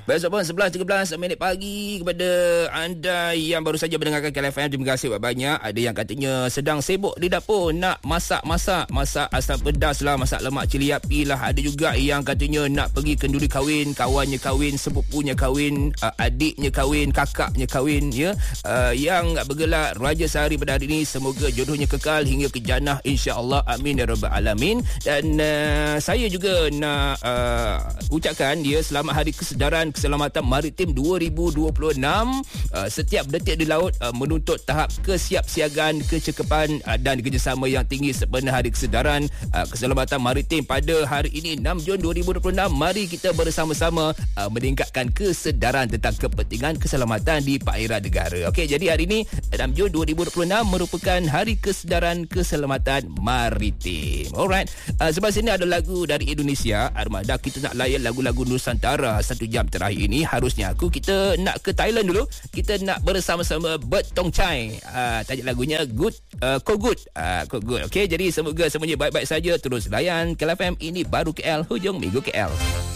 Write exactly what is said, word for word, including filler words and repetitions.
Besok pun sebelas tiga belas minit pagi kepada anda yang baru saja mendengarkan K L F M. Terima kasih banyak. Ada yang katanya sedang sibuk di dapur nak masak-masak, masak asam pedas lah, masak lemak cili api lah. Ada juga yang katanya nak pergi kenduri kahwin, kawannya kahwin, sepupunya kahwin, uh, adiknya kahwin, kakaknya kahwin, ya. Uh, yang bergelar Raja Sehari pada hari ini, semoga jodohnya kekal hingga ke jannah, insya-Allah, amin ya rabbal alamin. Dan uh, saya juga nak uh, ucapkan dia selamat Hari Kesedaran Keselamatan Maritim dua ribu dua puluh enam. Uh, setiap detik di laut uh, menuntut tahap kesiapsiagaan, kecekapan uh, dan kerjasama yang tinggi sempena Hari Kesedaran uh, Keselamatan Maritim pada hari ini enam Jun dua ribu dua puluh enam. Mari kita bersama-sama uh, meningkatkan kesedaran tentang kepentingan keselamatan di perairan negara. Okey, jadi hari ini enam Jun dua ribu dua puluh enam merupakan Hari Kesedaran Keselamatan Maritim. Alright, uh, sebelah sini ada lagu dari Indonesia. Armada kita nak layan lagu-lagu Nusantara satu jam terakhir ini. Harusnya aku kita nak ke Thailand dulu. Kita nak bersama-sama bertong chai. Uh, tajuk lagunya Good, uh, Ko Good. Uh, Ko Good. Okey, jadi semoga semuanya baik-baik saja. Terus layan K L F M. Ini baru K L, hujung minggu K L.